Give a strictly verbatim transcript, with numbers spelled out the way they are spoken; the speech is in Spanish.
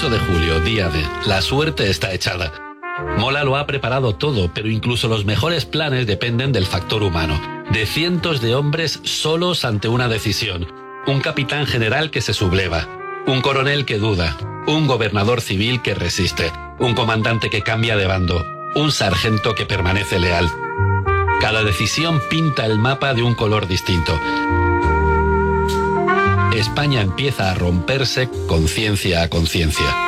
ocho de julio, día de la suerte está echada. Mola lo ha preparado todo, pero incluso los mejores planes dependen del factor humano, de cientos de hombres solos ante una decisión, un capitán general que se subleva, un coronel que duda, un gobernador civil que resiste, un comandante que cambia de bando, un sargento que permanece leal. Cada decisión pinta el mapa de un color distinto. España empieza a romperse conciencia a conciencia.